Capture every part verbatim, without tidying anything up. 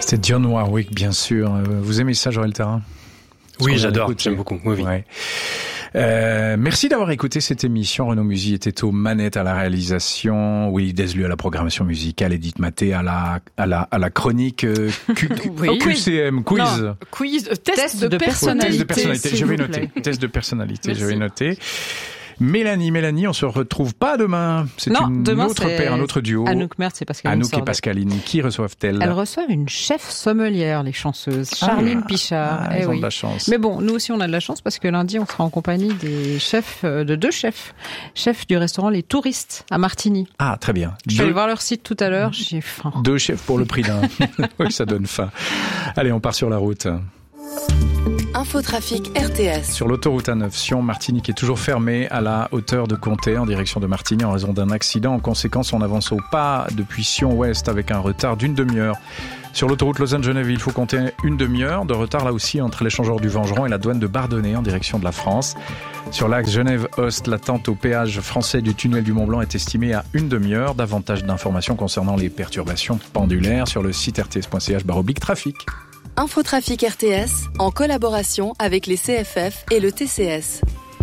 C'est Dionne Warwick, bien sûr. Vous aimez ça, Joël Thérin? Oui, j'adore, j'aime beaucoup. Oui, oui. Ouais. Euh, merci d'avoir écouté cette émission. Renaud Musy était aux manettes, à la réalisation, Willy Deslu à la programmation musicale, Edith Maté à la à la à la chronique euh, Q, oui. Q C M quiz. Non, quiz, euh, test, test de, de personnalité. Test de personnalité. Je vais noter. Test de personnalité. Je vais noter. Mélanie, Mélanie, on se retrouve pas demain. C'est non, une demain, autre paire, un autre duo. Anouk Mertz et Pascaline Anouk et Pascaline. Qui reçoivent-elles? Elles reçoivent une chef sommelière, les chanceuses. Charline ah, Pichard. Ah, eh elles oui. ont de la chance. Mais bon, nous aussi, on a de la chance parce que lundi, on sera en compagnie des chefs, de deux chefs. Chefs du restaurant Les Touristes à Martigny. Ah, très bien. Je suis allée voir leur site tout à l'heure. J'ai faim. Deux chefs pour le prix d'un. Oui, ça donne faim. Allez, on part sur la route. Infotrafic R T S. Sur l'autoroute A neuf, Sion, Martigny qui est toujours fermée à la hauteur de Comté en direction de Martigny en raison d'un accident. En conséquence, on avance au pas depuis Sion-Ouest avec un retard d'une demi-heure. Sur l'autoroute Lausanne-Genève, il faut compter une demi-heure de retard là aussi entre l'échangeur du Vengeron et la douane de Bardonnay en direction de la France. Sur l'axe Genève-Ost, l'attente au péage français du tunnel du Mont-Blanc est estimée à une demi-heure. Davantage d'informations concernant les perturbations pendulaires sur le site r t s point c h barre oblique trafic. Infotrafic R T S, en collaboration avec les C F F et le T C S.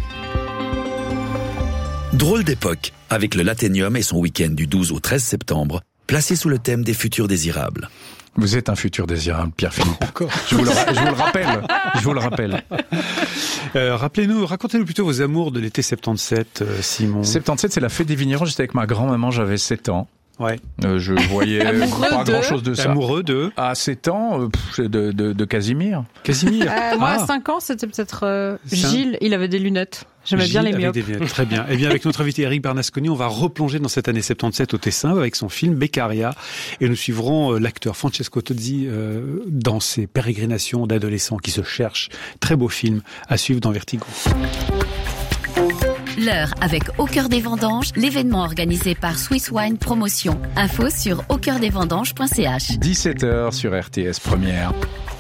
Drôle d'époque, avec le Laténium et son week-end du douze au treize septembre, placé sous le thème des futurs désirables. Vous êtes un futur désirable, Pierre-Philippe. Encore. Je vous le, je vous le rappelle. Je vous le rappelle. Euh, rappelez-nous, racontez-nous plutôt vos amours de l'été soixante-dix-sept, euh, Simon. soixante-dix-sept, c'est la fête des vignerons. J'étais avec ma grand-maman, j'avais sept ans. Ouais. Euh, je voyais pas grand chose de ça. Amoureux de À sept ans, euh, pff, de, de, de Casimir. Casimir. Euh, moi, ah. à cinq ans, c'était peut-être euh, Gilles. Il avait des lunettes. J'aimais Gilles bien les myopes. Des lunettes. Très bien. Eh bien, avec notre invité Eric Bernasconi, on va replonger dans cette année soixante-dix-sept au Tessin avec son film Beccaria. Et nous suivrons euh, l'acteur Francesco Tozzi euh, dans ses pérégrinations d'adolescents qui se cherchent. Très beau film à suivre dans Vertigo. L'heure avec Au Cœur des Vendanges, l'événement organisé par Swiss Wine Promotion. Info sur au cœur des vendanges point c h. dix-sept heures sur R T S Première.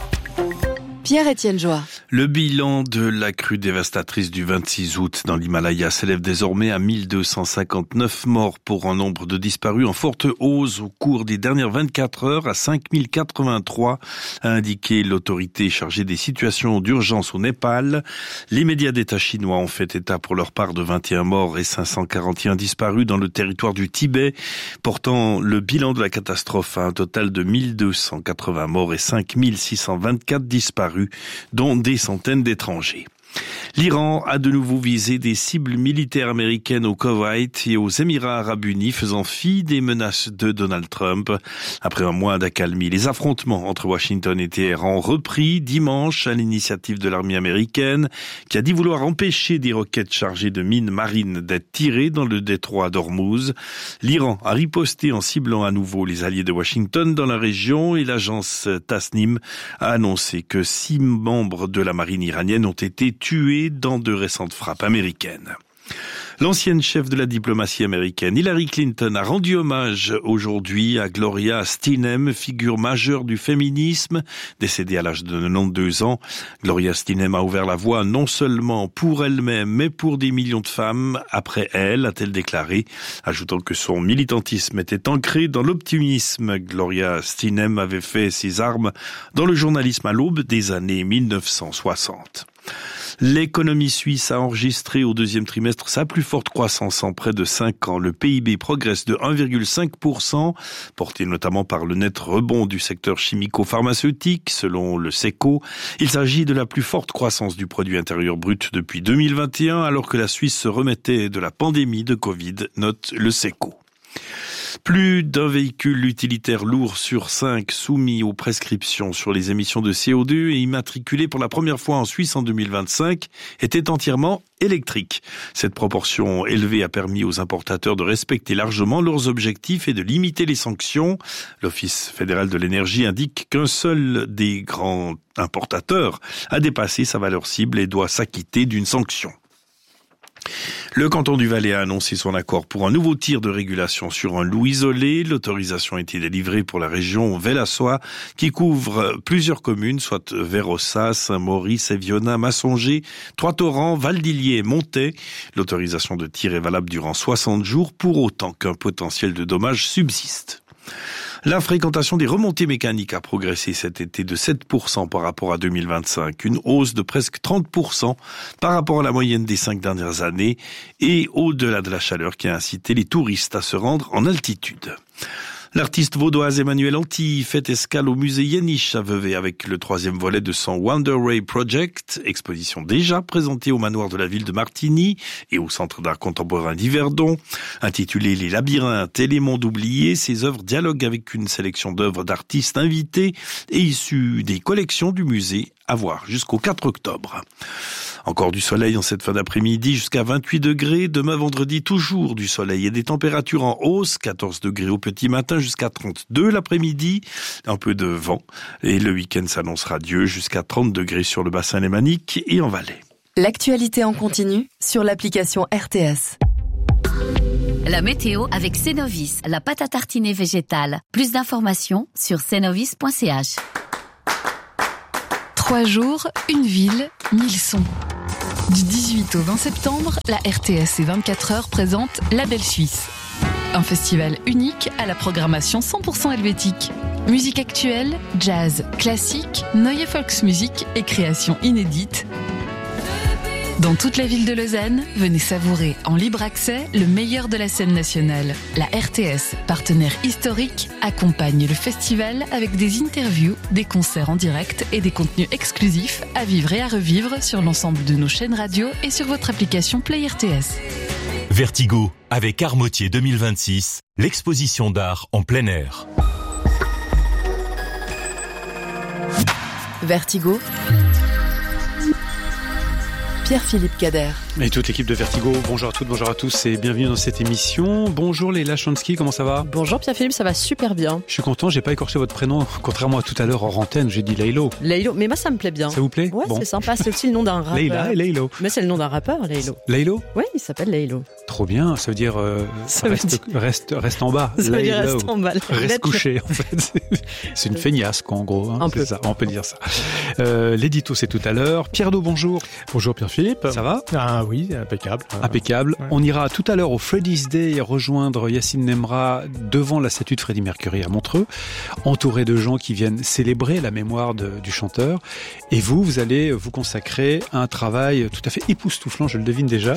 Pierre-Étienne Joie. Le bilan de la crue dévastatrice du vingt-six août dans l'Himalaya s'élève désormais à mille deux cent cinquante-neuf morts pour un nombre de disparus en forte hausse au cours des dernières vingt-quatre heures à cinq mille quatre-vingt-trois, a indiqué l'autorité chargée des situations d'urgence au Népal. Les médias d'État chinois ont fait état pour leur part de vingt et un morts et cinq cent quarante et un disparus dans le territoire du Tibet, portant le bilan de la catastrophe à un total de mille deux cent quatre-vingts morts et cinq mille six cent vingt-quatre disparus, dont des centaines d'étrangers. L'Iran a de nouveau visé des cibles militaires américaines au Koweït et aux Émirats arabes unis, faisant fi des menaces de Donald Trump. Après un mois d'accalmie, les affrontements entre Washington et Téhéran ont repris dimanche à l'initiative de l'armée américaine, qui a dit vouloir empêcher des roquettes chargées de mines marines d'être tirées dans le détroit d'Ormuz. L'Iran a riposté en ciblant à nouveau les alliés de Washington dans la région et l'agence Tasnim a annoncé que six membres de la marine iranienne ont été tués dans de récentes frappes américaines. L'ancienne chef de la diplomatie américaine, Hillary Clinton, a rendu hommage aujourd'hui à Gloria Steinem, figure majeure du féminisme, décédée à l'âge de quatre-vingt-douze ans. Gloria Steinem a ouvert la voie non seulement pour elle-même, mais pour des millions de femmes après elle, a-t-elle déclaré, ajoutant que son militantisme était ancré dans l'optimisme. Gloria Steinem avait fait ses armes dans le journalisme à l'aube des années mille neuf cent soixante. L'économie suisse a enregistré au deuxième trimestre sa plus forte croissance en près de cinq ans. Le P I B progresse de un virgule cinq pour cent, porté notamment par le net rebond du secteur chimico-pharmaceutique, selon le SECO. Il s'agit de la plus forte croissance du produit intérieur brut depuis deux mille vingt et un, alors que la Suisse se remettait de la pandémie de Covid, note le SECO. Plus d'un véhicule utilitaire lourd sur cinq soumis aux prescriptions sur les émissions de C O deux et immatriculé pour la première fois en Suisse en deux mille vingt-cinq était entièrement électrique. Cette proportion élevée a permis aux importateurs de respecter largement leurs objectifs et de limiter les sanctions. L'Office fédéral de l'énergie indique qu'un seul des grands importateurs a dépassé sa valeur cible et doit s'acquitter d'une sanction. Le canton du Valais a annoncé son accord pour un nouveau tir de régulation sur un loup isolé. L'autorisation a été délivrée pour la région Vellassois, qui couvre plusieurs communes, soit Vérossa, Saint-Maurice, Eviona, Massonger, Trois-Torrents, Valdilier et Montet. L'autorisation de tir est valable durant soixante jours, pour autant qu'un potentiel de dommage subsiste. La fréquentation des remontées mécaniques a progressé cet été de sept pour cent par rapport à deux mille vingt-cinq, une hausse de presque trente pour cent par rapport à la moyenne des cinq dernières années et au-delà de la chaleur qui a incité les touristes à se rendre en altitude. L'artiste vaudoise Emmanuelle Antilles fait escale au musée Yeniche à Vevey avec le troisième volet de son Wonder Ray Project, exposition déjà présentée au manoir de la ville de Martigny et au Centre d'art contemporain d'Yverdon. Intitulé Les labyrinthes et les mondes oubliés, ses œuvres dialoguent avec une sélection d'œuvres d'artistes invités et issues des collections du musée, à voir jusqu'au quatre octobre. Encore du soleil en cette fin d'après-midi jusqu'à vingt-huit degrés. Demain vendredi, toujours du soleil et des températures en hausse. quatorze degrés au petit matin jusqu'à trente-deux l'après-midi. Un peu de vent. Et le week-end s'annonce radieux jusqu'à trente degrés sur le bassin lémanique et en Valais. L'actualité en continu sur l'application R T S. La météo avec Cenovis, la pâte à tartiner végétale. Plus d'informations sur cenovis point c h. Trois jours, une ville, mille sons. Du dix-huit au vingt septembre, la R T S et vingt-quatre heures présente La Belle Suisse. Un festival unique à la programmation cent pour cent helvétique. Musique actuelle, jazz, classique, Neue Volksmusik et créations inédites. Dans toute la ville de Lausanne, venez savourer en libre accès le meilleur de la scène nationale. La R T S, partenaire historique, accompagne le festival avec des interviews, des concerts en direct et des contenus exclusifs à vivre et à revivre sur l'ensemble de nos chaînes radio et sur votre application Play R T S. Vertigo, avec Armotier deux mille vingt-six, l'exposition d'art en plein air. Vertigo, Pierre-Philippe Cader. Et toute l'équipe de Vertigo, bonjour à toutes, bonjour à tous et bienvenue dans cette émission. Bonjour Leila Chansky, comment ça va ? Bonjour Pierre-Philippe, ça va super bien. Je suis content, j'ai pas écorché votre prénom, contrairement à tout à l'heure en antenne, j'ai dit Laylo. Laylo, mais moi ça me plaît bien. Ça vous plaît ? Ouais, bon. C'est sympa, c'est aussi le nom d'un rappeur. Leila et Laylo. Mais c'est le nom d'un rappeur, Laylo. Laylo ? Oui, il s'appelle Laylo. Trop bien, ça veut dire, euh, ça reste, veut dire... Reste, reste en bas. Ça veut dire reste en bas. Reste couché en fait. C'est une feignasse quoi en gros. Hein, Un c'est peu. Ça, on peut dire ça. Euh, L'édito c'est tout à l'heure. Pierre Do, bonjour. Bonjour Pierre-Philippe. Ça va ? Ah oui, impeccable. Impeccable. Ouais. On ira tout à l'heure au Freddy's Day rejoindre Yacine Nemra devant la statue de Freddie Mercury à Montreux, entouré de gens qui viennent célébrer la mémoire de, du chanteur. Et vous, vous allez vous consacrer à un travail tout à fait époustouflant, je le devine déjà.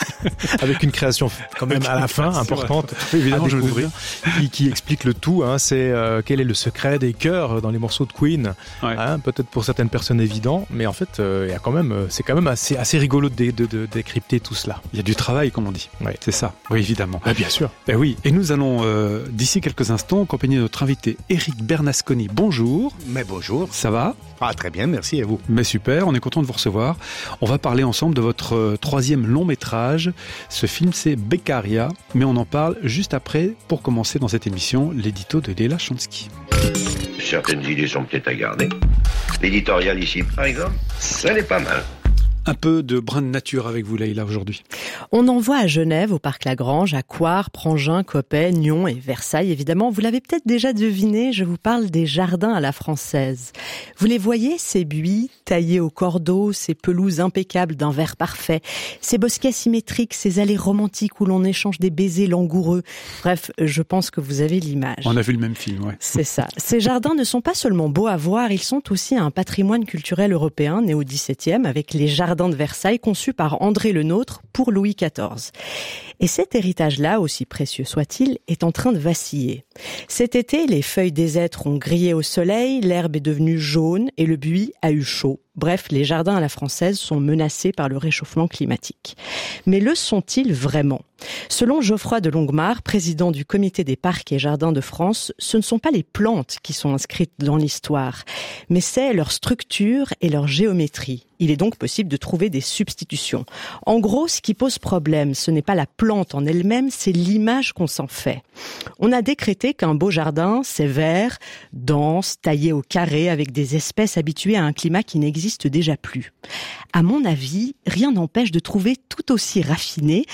Avec une création quand même à la fin importante, évidemment, à découvrir, qui, qui explique le tout. Hein, c'est euh, quel est le secret des chœurs dans les morceaux de Queen. Ouais. Hein, peut-être pour certaines personnes évident, mais en fait, euh, il y a quand même, c'est quand même assez, assez rigolo de, de, de, de décrypter tout cela. Il y a du travail, comme on dit. Ouais. C'est ça. Oui, évidemment. Ah, bien sûr. Et oui. Et nous allons euh, d'ici quelques instants accompagner notre invité Éric Bernasconi. Bonjour. Mais bonjour. Ça va ? Ah, très bien, merci, et vous ? Mais super, on est content de vous recevoir. On va parler ensemble de votre euh, troisième long métrage. Ce film, c'est Beccaria, mais on en parle juste après, pour commencer dans cette émission, l'édito de Leila Chansky. Certaines idées sont peut-être à garder. L'éditorial ici, par exemple, ça n'est pas mal. Un peu de brin de nature avec vous, Leïla, aujourd'hui. On envoie à Genève, au Parc Lagrange, à Coire, Prangin, Coppet, Nyon et Versailles, évidemment. Vous l'avez peut-être déjà deviné, je vous parle des jardins à la française. Vous les voyez, ces buis taillés au cordeau, ces pelouses impeccables d'un vert parfait, ces bosquets symétriques, ces allées romantiques où l'on échange des baisers langoureux. Bref, je pense que vous avez l'image. On a vu le même film, ouais. C'est ça. Ces jardins ne sont pas seulement beaux à voir, ils sont aussi un patrimoine culturel européen né au dix-septième avec les jardins de Versailles conçu par André Le Nôtre pour Louis quatorze. Et cet héritage-là, aussi précieux soit-il, est en train de vaciller. Cet été, les feuilles des hêtres ont grillé au soleil, l'herbe est devenue jaune et le buis a eu chaud. Bref, les jardins à la française sont menacés par le réchauffement climatique. Mais le sont-ils vraiment ? Selon Geoffroy de Longuemare, président du Comité des parcs et jardins de France, ce ne sont pas les plantes qui sont inscrites dans l'histoire, mais c'est leur structure et leur géométrie. Il est donc possible de trouver des substitutions. En gros, ce qui pose problème, ce n'est pas la plante en elle-même, c'est l'image qu'on s'en fait. On a décrété qu'un beau jardin, c'est vert, dense, taillé au carré, avec des espèces habituées à un climat qui n'existe déjà plus. À mon avis, rien n'empêche de trouver tout aussi raffiné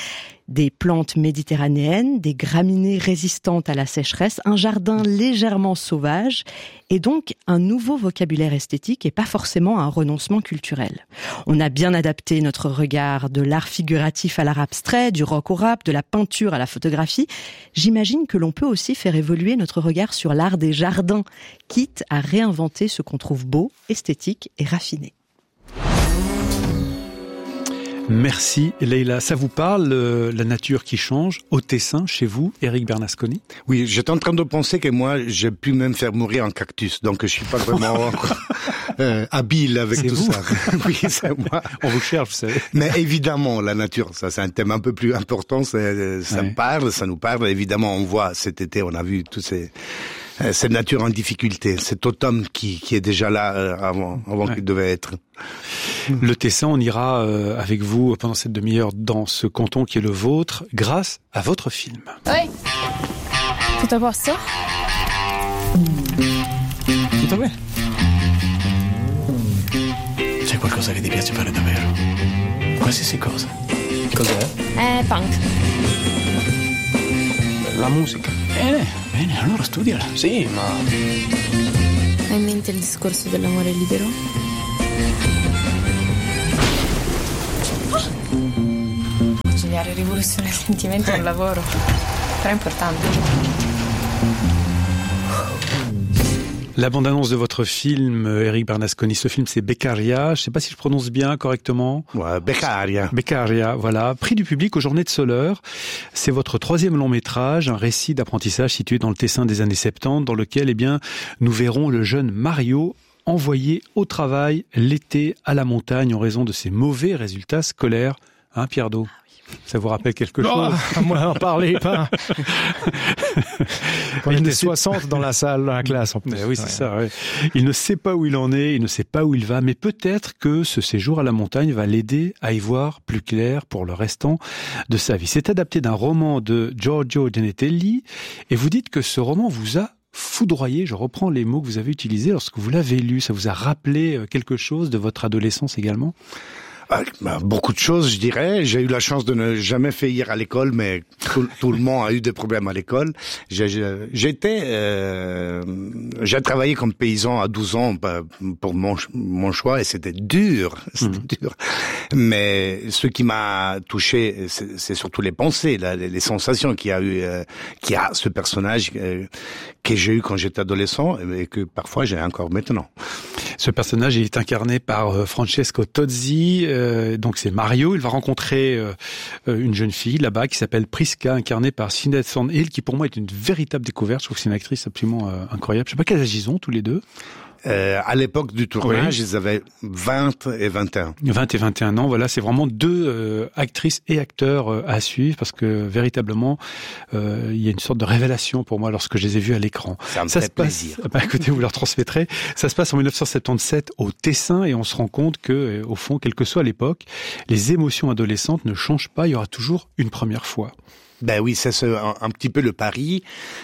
Des plantes méditerranéennes, des graminées résistantes à la sécheresse, un jardin légèrement sauvage et donc un nouveau vocabulaire esthétique et pas forcément un renoncement culturel. On a bien adapté notre regard de l'art figuratif à l'art abstrait, du rock au rap, de la peinture à la photographie. J'imagine que l'on peut aussi faire évoluer notre regard sur l'art des jardins, quitte à réinventer ce qu'on trouve beau, esthétique et raffiné. Merci Leïla. Ça vous parle, euh, la nature qui change au Tessin, chez vous, Éric Bernasconi? Oui, j'étais en train de penser que moi, j'ai pu même faire mourir un cactus, donc je suis pas vraiment euh, habile avec c'est tout vous. ça. Oui, c'est moi. On vous cherche, vous savez. Mais évidemment, la nature, ça c'est un thème un peu plus important, c'est, ça ouais. me parle, ça nous parle. Évidemment, on voit cet été, on a vu tous ces... cette nature en difficulté, cet automne qui, qui est déjà là euh, avant, avant ouais. qu'il devait être. Le Tessin, on ira euh, avec vous pendant cette demi-heure dans ce canton qui est le vôtre, grâce à votre film. Oui. Tutto a posto? Tutto bene. C'è qualcosa che ti piace fare davvero? Qualsiasi cosa. Cos'è? Eh, punk. La musica. Bene, bene, allora studiala. Sì, ma... Hai in mente il discorso dell'amore libero? Conciliare rivoluzione e sentimento è un lavoro, però è importante. La bande-annonce de votre film, Éric Bernasconi, ce film c'est Beccaria, je ne sais pas si je prononce bien correctement. Ouais, Beccaria. Beccaria, voilà. Prix du public aux Journées de Soleure. C'est votre troisième long métrage, un récit d'apprentissage situé dans le Tessin des années soixante-dix, dans lequel, eh bien, nous verrons le jeune Mario envoyé au travail l'été à la montagne en raison de ses mauvais résultats scolaires. Hein, Pierre Do? Ça vous rappelle quelque chose? Oh, moi, n'en parlez pas. On était soixante dans la salle, dans la classe, en plus. Mais oui, c'est ouais. ça, ouais. Il ne sait pas où il en est, il ne sait pas où il va, mais peut-être que ce séjour à la montagne va l'aider à y voir plus clair pour le restant de sa vie. C'est adapté d'un roman de Giorgio Genetelli, et vous dites que ce roman vous a foudroyé, je reprends les mots que vous avez utilisés lorsque vous l'avez lu. Ça vous a rappelé quelque chose de votre adolescence également? Ah, bah, beaucoup de choses, je dirais. J'ai eu la chance de ne jamais faillir à l'école, mais tout, tout le monde a eu des problèmes à l'école. J'ai, j'étais, euh, j'ai travaillé comme paysan à douze ans pour mon, mon choix et c'était dur, c'était mmh. dur. Mais ce qui m'a touché, c'est, c'est surtout les pensées, là, les, les sensations qu'il y a eu, euh, qu'il y a ce personnage euh, que j'ai eu quand j'étais adolescent et que parfois j'ai encore maintenant. Ce personnage est incarné par euh, Francesco Tozzi, euh, donc c'est Mario. Il va rencontrer euh, une jeune fille là-bas qui s'appelle Prisca, incarnée par Sinéad Thornhill, qui pour moi est une véritable découverte. Je trouve que c'est une actrice absolument euh, incroyable. Je sais pas quel âge ils ont tous les deux. Euh, à l'époque du tournage, oui. ils avaient vingt et vingt et un. vingt et vingt et un ans, voilà, c'est vraiment deux euh, actrices et acteurs euh, à suivre parce que véritablement, euh, il y a une sorte de révélation pour moi lorsque je les ai vus à l'écran. Ça me Ça fait se passe, plaisir. Bah, écoutez, vous leur transmettrez. Ça se passe en dix-neuf cent soixante-dix-sept au Tessin et on se rend compte que, euh, au fond, quelle que soit l'époque, les émotions adolescentes ne changent pas. Il y aura toujours une première fois. Ben oui, c'est ce, un, un petit peu le pari.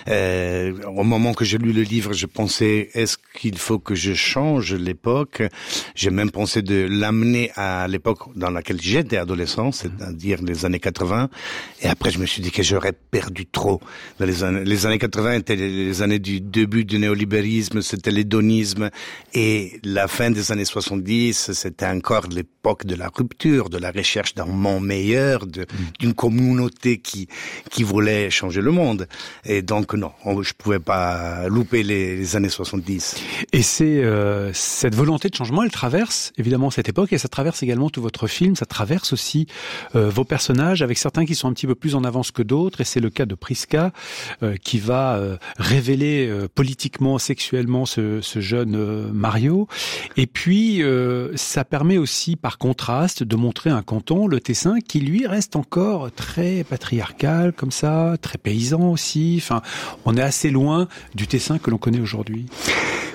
Euh, au moment que j'ai lu le livre, je pensais, est-ce qu'il faut que je change l'époque? J'ai même pensé de l'amener à l'époque dans laquelle j'étais adolescent, c'est-à-dire les années quatre-vingts. Et après, je me suis dit que j'aurais perdu trop. Dans les, années, les années quatre-vingts étaient les années du début du néolibéralisme, c'était l'hédonisme. Et la fin des années soixante-dix, c'était encore l'époque de la rupture, de la recherche d'un monde meilleur, de, d'une communauté qui qui voulait changer le monde. Et donc, non, on, je pouvais pas louper les, les années soixante-dix. Et c'est euh, cette volonté de changement, elle traverse évidemment cette époque et ça traverse également tout votre film, ça traverse aussi euh, vos personnages avec certains qui sont un petit peu plus en avance que d'autres et c'est le cas de Prisca euh, qui va euh, révéler euh, politiquement, sexuellement ce, ce jeune euh, Mario. Et puis, euh, ça permet aussi par contraste de montrer un canton, le Tessin, qui lui reste encore très patriarcal, comme ça, très paysan aussi. Enfin, on est assez loin du Tessin que l'on connaît aujourd'hui.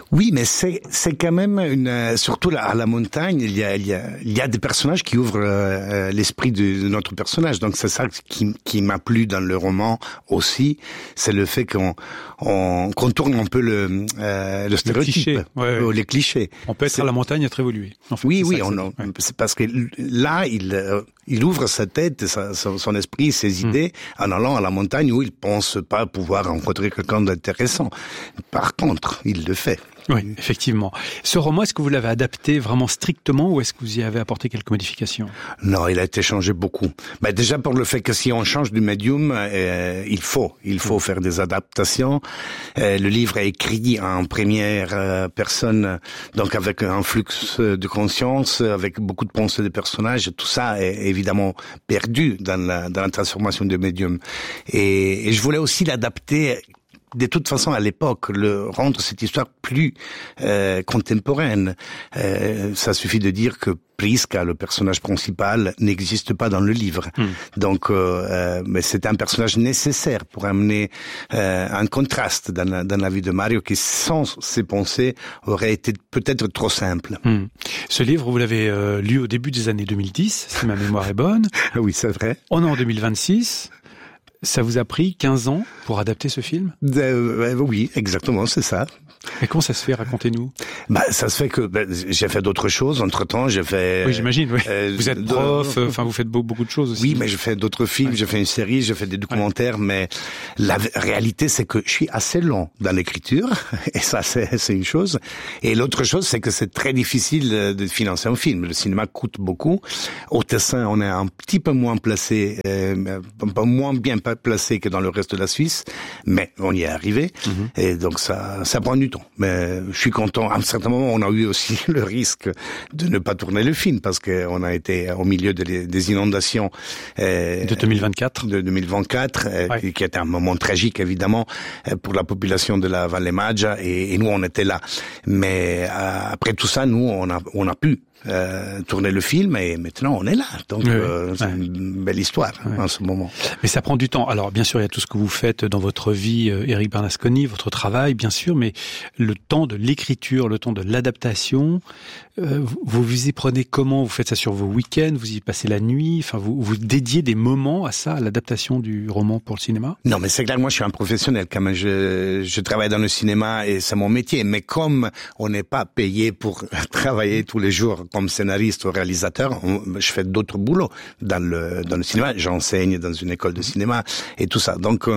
Oui, mais c'est c'est quand même une surtout là, à la montagne, il y a il y a il y a des personnages qui ouvrent euh, l'esprit de, de notre personnage. Donc c'est ça qui qui m'a plu dans le roman aussi, c'est le fait qu'on on contourne un peu le euh, le stéréotype, le cliché, ouais, ouais. les clichés. On peut être c'est... à la montagne et être évolué. En fait, oui, oui, ça, on, on, ouais. c'est parce que là il euh, il ouvre sa tête, sa, son, son esprit, ses idées mmh. en allant à la montagne où il pense pas pouvoir rencontrer quelqu'un d'intéressant. Par contre, il le fait. Oui, effectivement. Ce roman, est-ce que vous l'avez adapté vraiment strictement ou est-ce que vous y avez apporté quelques modifications? Non, il a été changé beaucoup. Ben, déjà pour le fait que si on change du médium, euh, il faut, il faut mmh. faire des adaptations. Euh, le livre est écrit en première euh, personne, donc avec un flux de conscience, avec beaucoup de pensées des personnages. Tout ça est évidemment perdu dans la, dans la transformation du médium. Et, et je voulais aussi l'adapter de toute façon à l'époque, le rendre cette histoire plus euh, contemporaine. Euh, ça suffit de dire que Prisca, le personnage principal, n'existe pas dans le livre. Mm. Donc, euh, euh, mais c'est un personnage nécessaire pour amener euh, un contraste dans la, dans la vie de Mario qui, sans ses pensées, aurait été peut-être trop simple. Mm. Ce livre, vous l'avez euh, lu au début des années deux mille dix, si ma mémoire est bonne. Oui, c'est vrai. On est en deux mille vingt-six. Ça vous a pris quinze ans pour adapter ce film? euh, Oui, exactement, c'est ça. Et comment ça se fait? Racontez-nous. Bah, ça se fait que bah, j'ai fait d'autres choses. Entre-temps, j'ai fait... Oui, j'imagine, oui. Euh, vous êtes prof, enfin, euh, vous faites beaucoup de choses aussi. Oui, mais je fais d'autres films, ouais. J'ai fait une série, j'ai fait des documentaires, ouais. Mais la réalité, c'est que je suis assez lent dans l'écriture, et ça, c'est, c'est une chose. Et l'autre chose, c'est que c'est très difficile de financer un film. Le cinéma coûte beaucoup. Au Tessin, on est un petit peu moins placé, euh, un peu moins bien placé que dans le reste de la Suisse, mais on y est arrivé. Mm-hmm. Et donc, ça, ça prend du temps. Mais je suis content. À un certain moment, on a eu aussi le risque de ne pas tourner le film parce qu'on a été au milieu de, des inondations euh, de deux mille vingt-quatre, de deux mille vingt-quatre, euh, ouais. Qui était un moment tragique évidemment pour la population de la Valle Maggia et, et nous on était là. Mais euh, après tout ça, nous on a on a pu Euh, tourner le film et maintenant on est là. Donc oui, euh, c'est ouais. une belle histoire ouais. en ce moment. Mais ça prend du temps. Alors bien sûr il y a tout ce que vous faites dans votre vie, euh, Éric Bernasconi, votre travail bien sûr, mais le temps de l'écriture, le temps de l'adaptation, euh, vous, vous y prenez comment? Vous faites ça sur vos week-ends, vous y passez la nuit, enfin vous, vous dédiez des moments à ça, à l'adaptation du roman pour le cinéma? Non mais c'est clair, moi je suis un professionnel quand même, je, je travaille dans le cinéma et c'est mon métier, mais comme on n'est pas payé pour travailler tous les jours comme scénariste ou réalisateur, on, je fais d'autres boulots dans le dans le cinéma. J'enseigne dans une école de cinéma et tout ça. Donc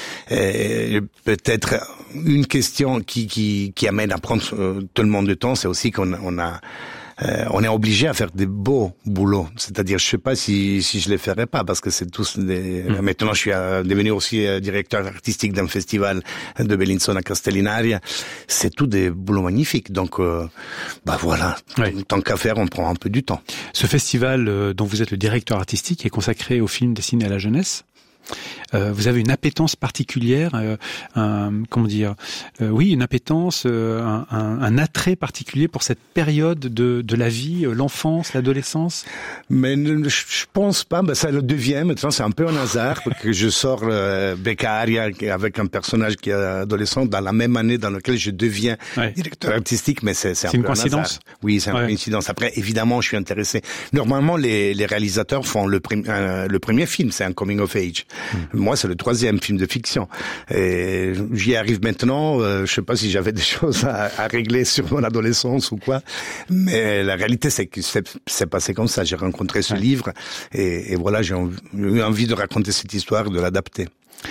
euh, peut-être une question qui qui qui amène à prendre euh, tellement de temps, c'est aussi qu'on on a Euh, on est obligé à faire des beaux boulots. C'est-à-dire, je sais pas si, si je les ferais pas, parce que c'est tous des... Mmh. Maintenant, je suis euh, devenu aussi euh, directeur artistique d'un festival de Bellinzona Castellinaria. C'est tout des boulots magnifiques. Donc, euh, bah voilà. Oui. Tant qu'à faire, on prend un peu du temps. Ce festival euh, dont vous êtes le directeur artistique est consacré aux films destinés à la jeunesse. Euh, vous avez une appétence particulière, euh, un, comment dire, euh, oui, une appétence, euh, un, un, un attrait particulier pour cette période de, de la vie, euh, l'enfance, l'adolescence. Mais je, je pense pas. Ben, ça le devient. Maintenant, c'est un peu un hasard que je sors euh, Beccaria avec un personnage qui est adolescent dans la même année dans laquelle je deviens ouais. directeur artistique. Mais c'est, c'est, un c'est peu une coïncidence. Un hasard. Oui, c'est une ouais. coïncidence. Après, évidemment, je suis intéressé. Normalement, les, les réalisateurs font le, prim, euh, le premier film, c'est un coming of age. Mmh. Moi, c'est le troisième film de fiction. Et j'y arrive maintenant. Euh, je sais pas si j'avais des choses à, à régler sur mon adolescence ou quoi. Mais la réalité, c'est que c'est, c'est passé comme ça. J'ai rencontré ce ouais. livre et, et voilà, j'ai eu envie de raconter cette histoire, de l'adapter.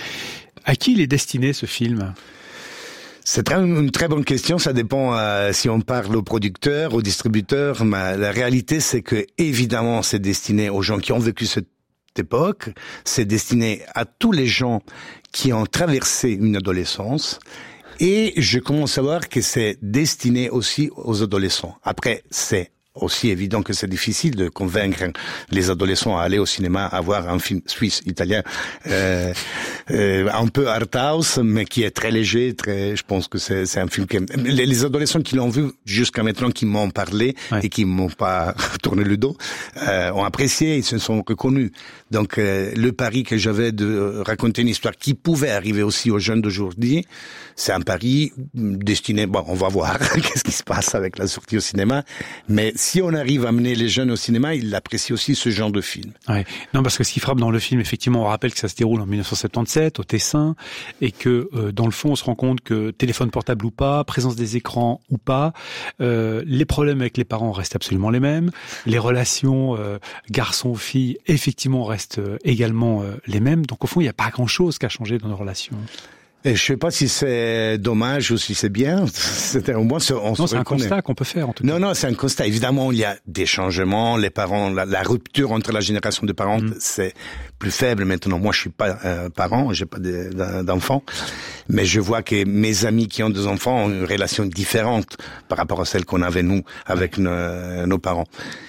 À qui il est destiné ce film ? C'est très, une très bonne question. Ça dépend euh, si on parle aux producteurs, aux distributeurs. Mais la réalité, c'est que évidemment, c'est destiné aux gens qui ont vécu cette époque, c'est destiné à tous les gens qui ont traversé une adolescence et je commence à voir que c'est destiné aussi aux adolescents. Après, c'est aussi évident que c'est difficile de convaincre les adolescents à aller au cinéma, à voir un film suisse, italien, euh, euh, un peu art house, mais qui est très léger, très, je pense que c'est, c'est un film que les, les adolescents qui l'ont vu jusqu'à maintenant, qui m'ont parlé ouais. et qui m'ont pas tourné le dos, euh, ont apprécié, ils se sont reconnus. Donc, euh, le pari que j'avais de raconter une histoire qui pouvait arriver aussi aux jeunes d'aujourd'hui, c'est un pari destiné, bon, on va voir qu'est-ce qui se passe avec la sortie au cinéma, mais si on arrive à amener les jeunes au cinéma, ils apprécient aussi ce genre de film. Ouais. Non, parce que ce qui frappe dans le film, effectivement, on rappelle que ça se déroule en dix-neuf cent soixante-dix-sept, au Tessin, et que euh, dans le fond, on se rend compte que téléphone portable ou pas, présence des écrans ou pas, euh, les problèmes avec les parents restent absolument les mêmes, les relations euh, garçon-fille, effectivement, restent euh, également euh, les mêmes. Donc au fond, il n'y a pas grand-chose qui a changé dans nos relations. Et je sais pas si c'est dommage ou si c'est bien. C'était au moins on non, se c'est reconnaît. Un constat qu'on peut faire en tout cas. Non, non, c'est un constat. Évidemment, il y a des changements. Les parents, la, la rupture entre la génération de parents, mmh. c'est plus faible maintenant. Moi, je suis pas euh, parent, j'ai pas de, d'enfants, mais je vois que mes amis qui ont des enfants ont une relation différente par rapport à celle qu'on avait nous avec nos, nos parents.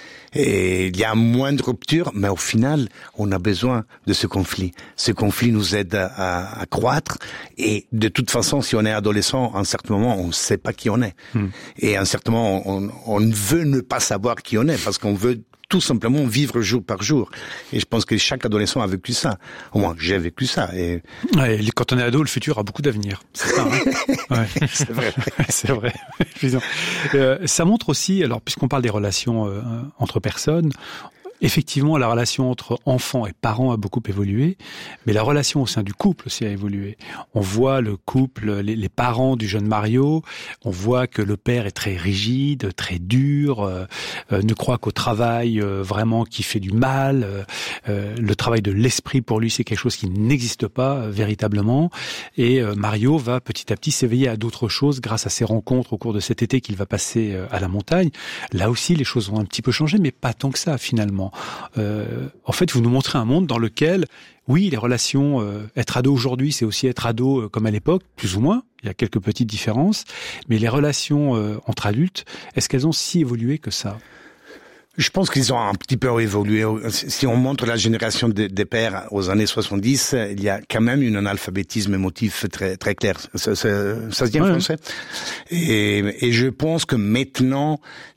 Et il y a moins de rupture, mais au final, on a besoin de ce conflit. Ce conflit nous aide à, à, à croître. Et de toute façon, si on est adolescent, à un certain moment, on ne sait pas qui on est. Hmm. Et à un certain moment, on, on veut ne pas savoir qui on est, parce qu'on veut tout simplement vivre jour par jour. Et je pense que chaque adolescent a vécu ça. Au moins, j'ai vécu ça. Et... Ouais, quand on est ado, le futur a beaucoup d'avenir. C'est ça, hein ouais. C'est vrai. C'est vrai. euh, ça montre aussi, alors puisqu'on parle des relations euh, entre personnes, effectivement, la relation entre enfants et parents a beaucoup évolué, mais la relation au sein du couple aussi a évolué. On voit le couple, les, les parents du jeune Mario, on voit que le père est très rigide, très dur, euh, euh, ne croit qu'au travail euh, vraiment qui fait du mal. Euh, euh, le travail de l'esprit, pour lui, c'est quelque chose qui n'existe pas euh, véritablement. Et euh, Mario va petit à petit s'éveiller à d'autres choses grâce à ses rencontres au cours de cet été qu'il va passer euh, à la montagne. Là aussi, les choses ont un petit peu changé, mais pas tant que ça, finalement. Euh, en fait, vous nous montrez un monde dans lequel, oui, les relations, euh, être ado aujourd'hui, c'est aussi être ado euh, comme à l'époque, plus ou moins. Il y a quelques petites différences, mais les relations euh, entre adultes, est-ce qu'elles ont si évolué que ça ? Je pense qu'ils ont un petit peu évolué. Si on montre la génération des de pères aux années soixante-dix, il y a quand même un analphabétisme émotif très très clair. Ça, ça, ça se dit en ouais. français. Et, et je pense que maintenant,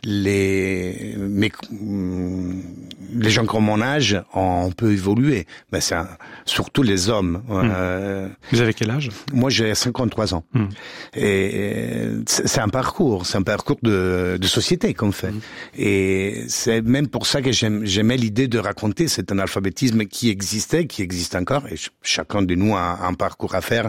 les mes, les gens comme mon âge ont un peu évolué. Ben c'est un, surtout les hommes. Hum. Euh, Vous avez quel âge ? Moi, j'ai cinquante-trois ans. Hum. Et c'est, c'est un parcours, c'est un parcours de, de société qu'on fait. Hum. Et c'est même pour ça que j'aime, j'aimais l'idée de raconter cet analphabétisme qui existait, qui existe encore, et ch- chacun de nous a un parcours à faire.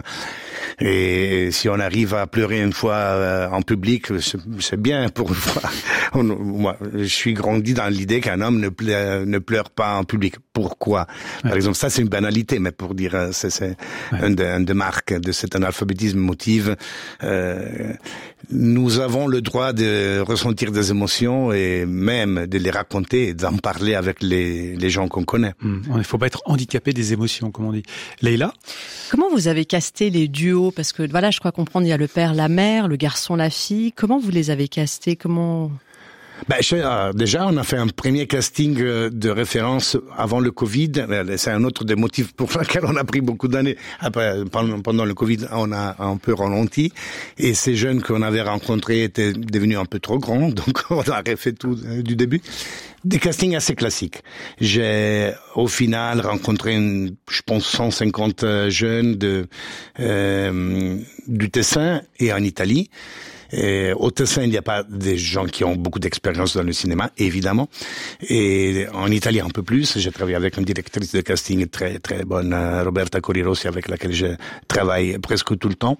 Et si on arrive à pleurer une fois euh, en public, c'est, c'est bien pour une fois. On, moi, je suis grandi dans l'idée qu'un homme ne pleure, ne pleure pas en public. Pourquoi ? Par ouais. exemple, ça c'est une banalité, mais pour dire, c'est, c'est ouais. un, de, un de marques de cet analphabétisme émotif. Euh, nous avons le droit de ressentir des émotions et même de les raconter et d'en parler avec les, les gens qu'on connaît. Mmh. Il ne faut pas être handicapé des émotions, comme on dit. Leïla ? Comment vous avez casté les duos ? Parce que voilà, je crois comprendre, il y a le père, la mère, le garçon, la fille. Comment vous les avez castés ? Comment... Ben, je, euh, déjà, on a fait un premier casting euh, de référence avant le Covid. C'est un autre des motifs pour lesquels on a pris beaucoup d'années. Après, pendant, pendant le Covid, on a un peu ralenti. Et ces jeunes qu'on avait rencontrés étaient devenus un peu trop grands. Donc, on a refait tout euh, du début. Des castings assez classiques. J'ai, au final, rencontré, une, je pense, cent cinquante jeunes de, euh, du Tessin et en Italie. Et au Tessin, il n'y a pas des gens qui ont beaucoup d'expérience dans le cinéma, évidemment. Et en Italie, un peu plus. J'ai travaillé avec une directrice de casting très très bonne, Roberta Corirossi, avec laquelle je travaille presque tout le temps.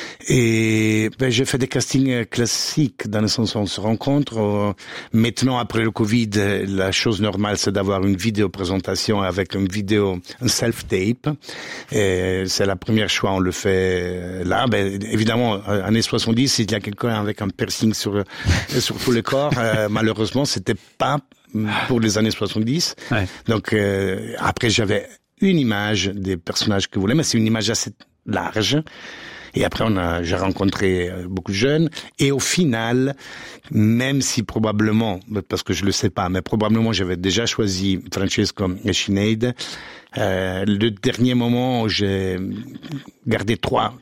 Et ben, j'ai fait des castings classiques, dans le sens où on se rencontre. Maintenant, après le Covid, la chose normale, c'est d'avoir une vidéo présentation avec une vidéo, un self-tape. Et c'est la première choix, on le fait là. Ben, évidemment, années soixante-dix, il y a quelqu'un avec un piercing sur sur tout le corps. Euh, malheureusement, c'était pas pour les années soixante-dix. Ouais. Donc euh, après, j'avais une image des personnages que vous voulez, mais c'est une image assez large. Et après, on a, j'ai rencontré beaucoup de jeunes. Et au final, même si probablement, parce que je le sais pas, mais probablement j'avais déjà choisi Francesco et Sinead, euh, le dernier moment où j'ai gardé trois,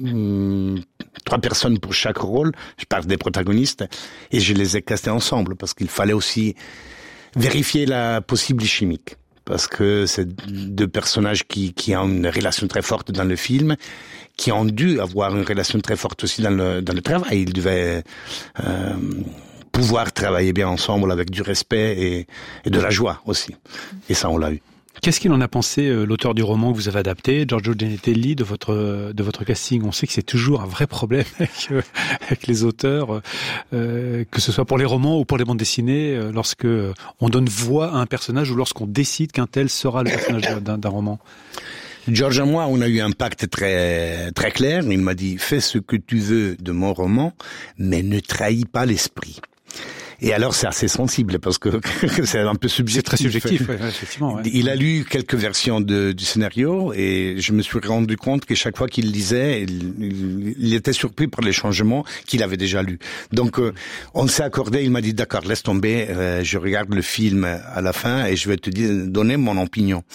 hum, trois personnes pour chaque rôle, je parle des protagonistes, et je les ai castés ensemble parce qu'il fallait aussi vérifier la possible chimique. Parce que c'est deux personnages qui, qui ont une relation très forte dans le film, qui ont dû avoir une relation très forte aussi dans le, dans le travail. Ils devaient euh, pouvoir travailler bien ensemble avec du respect et, et de la joie aussi. Et ça, on l'a eu. Qu'est-ce qu'il en a pensé, euh, l'auteur du roman que vous avez adapté, Giorgio Genetelli, de votre de votre casting? On sait que c'est toujours un vrai problème avec, euh, avec les auteurs, euh, que ce soit pour les romans ou pour les bandes dessinées, euh, lorsque euh, on donne voix à un personnage ou lorsqu'on décide qu'un tel sera le personnage d'un, d'un roman. George et moi, on a eu un pacte très très clair. Il m'a dit: fais ce que tu veux de mon roman, mais ne trahis pas l'esprit. Et alors, c'est assez sensible parce que c'est un peu subjectif. C'est très subjectif, ouais, effectivement. Ouais. Il a lu quelques versions de, du scénario et je me suis rendu compte que chaque fois qu'il lisait, il, il, il était surpris par les changements qu'il avait déjà lus. Donc, euh, on s'est accordé. Il m'a dit: d'accord, laisse tomber. Euh, je regarde le film à la fin et je vais te dire, donner mon opinion.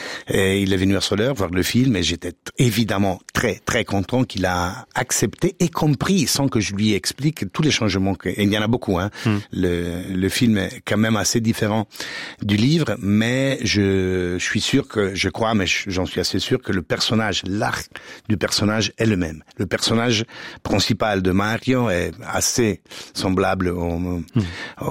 Et il est venu à Soleure voir le film et j'étais évidemment très très content qu'il a accepté et compris sans que je lui explique tous les changements. Que, et il y en a beaucoup, hein. Mm. Le, le film est quand même assez différent du livre, mais je, je suis sûr que, je crois, mais j'en suis assez sûr que le personnage, l'arc du personnage est le même. Le personnage principal de Mario est assez semblable au, mm. au,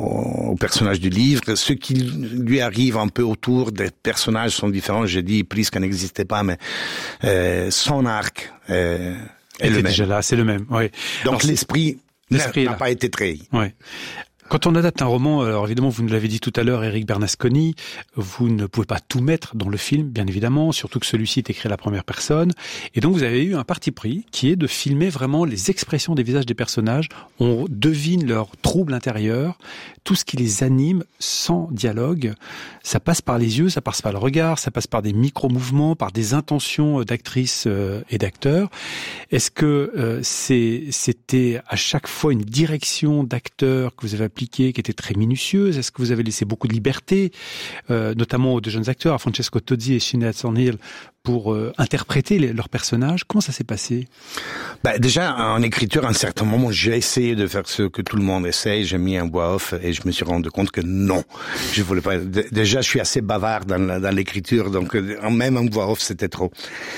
au personnage du livre. Ce qui lui arrive un peu autour des personnages sont différents. J'ai dit Prisca n'existait pas, mais euh, son arc euh, est le même. Déjà là, c'est le même. Oui. Donc alors, l'esprit, l'esprit n'a là. pas été trahi. Ouais. Quand on adapte un roman, alors évidemment, vous nous l'avez dit tout à l'heure, Éric Bernasconi, vous ne pouvez pas tout mettre dans le film, bien évidemment, surtout que celui-ci est écrit à la première personne. Et donc, vous avez eu un parti pris qui est de filmer vraiment les expressions des visages des personnages. On devine leur trouble intérieur, tout ce qui les anime sans dialogue. Ça passe par les yeux, ça passe par le regard, ça passe par des micro-mouvements, par des intentions d'actrices et d'acteurs. Est-ce que euh, c'est, c'était à chaque fois une direction d'acteurs que vous avez appliquée qui était très minutieuse? Est-ce que vous avez laissé beaucoup de liberté, euh, notamment aux deux jeunes acteurs, à Francesco Tozzi et Sinead Thornhill, pour euh, interpréter les, leurs personnages? Comment ça s'est passé? Bah, déjà, en écriture, à un certain moment, j'ai essayé de faire ce que tout le monde essaye. J'ai mis un voix off et je me suis rendu compte que non, je voulais pas. Déjà, je suis assez bavard dans, dans l'écriture, donc même un voix off, c'était trop.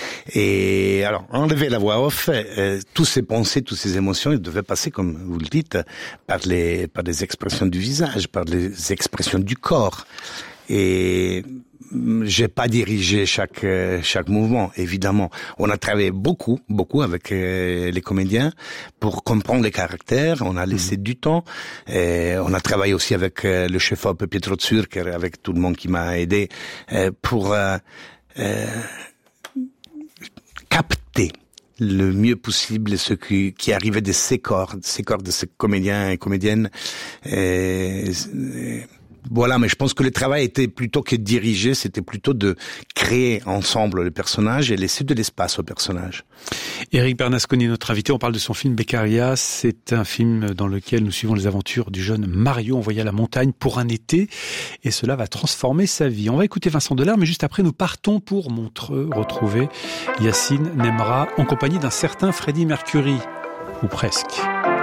Et alors, enlever la voix off, euh, tous ces pensées, toutes ces émotions, ils devaient passer, comme vous le dites, par les, par les expressions du visage, par les expressions du corps. Et j'ai pas dirigé chaque chaque mouvement, évidemment. On a travaillé beaucoup, beaucoup avec euh, les comédiens pour comprendre les caractères. On a laissé mmh. du temps. Et on a travaillé aussi avec euh, le chef-op Pietro Zürcher, avec tout le monde qui m'a aidé euh, pour euh, euh, capter le mieux possible ce qui, qui arrivait de ces corps, de ces corps de ces comédiens et comédiennes. Et, et, Voilà, mais je pense que le travail était plutôt que de diriger, c'était plutôt de créer ensemble le personnage et laisser de l'espace au personnage. Éric Bernasconi, notre invité, on parle de son film Beccaria. C'est un film dans lequel nous suivons les aventures du jeune Mario envoyé à la montagne pour un été, et cela va transformer sa vie. On va écouter Vincent Delerme, mais juste après nous partons pour Montreux retrouver Yacine Nemra en compagnie d'un certain Freddie Mercury, ou presque.